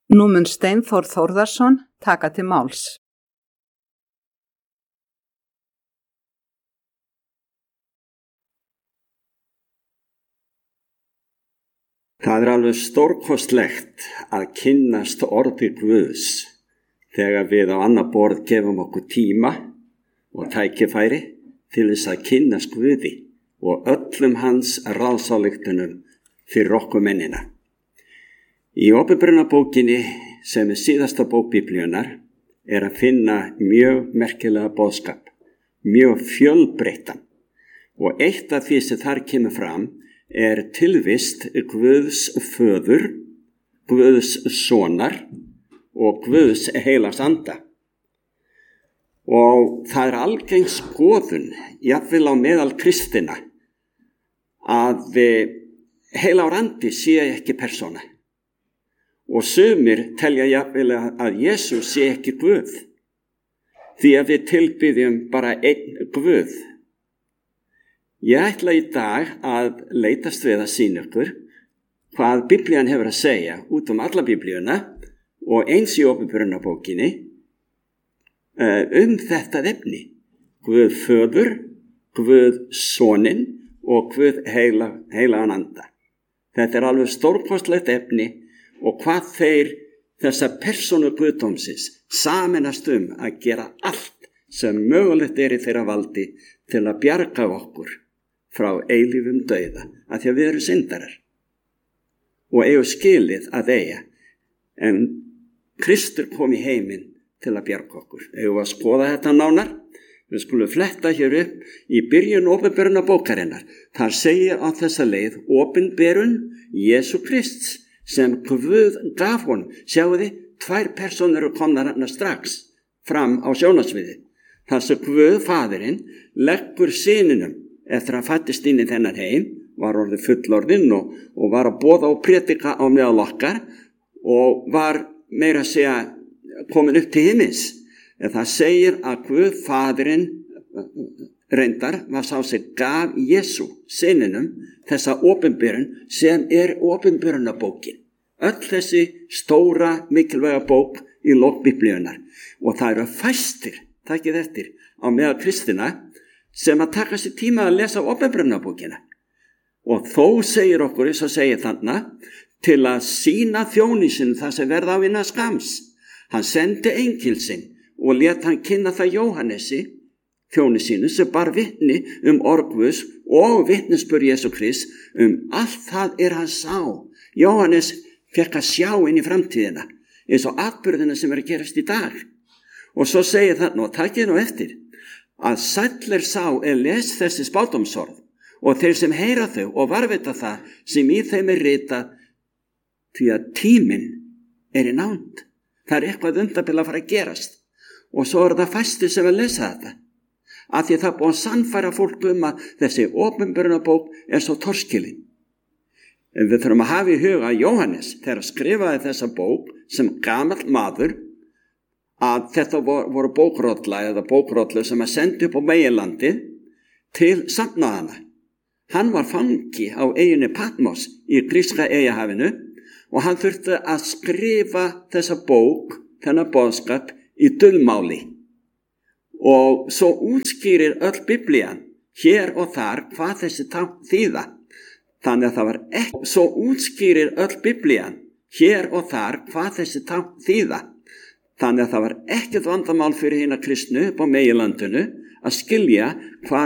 Nú mun Steinþór Þórðarson taka til máls. Það alveg stórkostlegt að kynnast orði Guðs þegar við á annað borð gefum okkur tíma og tækifæri til þess að kynnast Guði og öllum hans ráðsályktunum fyrir okkur mennina. Í Åpenbarunarbókinni, sem síðasta bók Biblíunnar, að finna mjög merkilega boðskap, mjög fjölbreyttan. Og eitt af því sem þar kemur fram tilvist Guðs föður, Guðs sonar og Guðs heilags anda. Og það algeng skoðun, jafnvel á meðal kristina, að heilagur andi sé ekki persóna. Og sumir telja jafnvel að Jesús sé ekki Guð, því að við tilbiðjum bara einn Guð. Ég ætla í dag að leitast við að sýna ykkur hvað Biblían hefur að segja út alla Biblíuna og eins í Åpenbarunarbókinni þetta efni. Guð föður, Guð soninn og Guð heilagan anda. Þetta alveg stórkostlegt efni og hvað þessa persónu Guðdómsins sameinast að gera allt sem mögulegt í þeirra valdi til að bjarga okkur frá eilífum dauða, af því að við erum syndarar og eigum skilið að eiga, en Kristur kom í heiminn til að bjarga okkur. Eigum að skoða þetta nánar. Við skulum fletta hér upp í byrjun Åpenbarunarbókarinnar. Þar segir á þessa leið opinberun Jesú Krists sem Guð gaf honum. Sjáu þið, 2 persónur komnar hann strax fram á sjónarsviði. Þar sem Guð faðirinn leggur syninum eftir að fættist inn í þennan heim, var orðið fullorðinn og var að boða og predika á meðal okkar og var meira að segja komin upp til himins. En það segir að Guð faðirinn reyndar var sá sem gaf Jesú syninum þessa opinberun sem Åpenbarunarbókin. Öll þessi stóra mikilvæga bók í lok Biblíunnar. Og það eru fæstir, takið eftir, á meðal kristina sem að taka sér tíma að lesa Åpenbarunarbókina. Og þó segir okkur, eins og segir þarna, til að sýna þjónisinn það sem verða á innan skams. Hann sendi engil sinn og lét hann kynna það Jóhannesi, þjóni sínu, sem bar vitni orð Guðs og vitnisburð Jesú Krist allt það hann sá. Jóhannes fekk að sjá inn í framtíðina, eins og atburðina sem að gerast í dag. Og svo segir það, og takið nú eftir, að sæll sá les þessi spádómsorð og þeir sem heyra þau og varvita það sem í þeim ritað, því að tíminn í nánd. Það eitthvað undarbil að fara að gerast. Og svo það fæstir sem að lesa þetta. Af því það búið að sannfæra fólk að þessi Åpenbarunarbók svo torskilin. En við þurfum að hafa í huga að Jóhannes, þegar skrifaði þessa bók sem gamall maður, að þetta voru bókrollur sem að sendi upp á meginlandið til safnaðana. Hann var fangi á eyjunni Patmos í gríska eyjahafinu og hann þurfti að skrifa þessa bók, þennan boðskap, í dulmáli. Og svo útskýrir öll Biblían hér og þar hvað þessi tákn þýða. Þannig að það var ekkert vandamál fyrir hina kristnu upp á meginlandinu að skilja hvað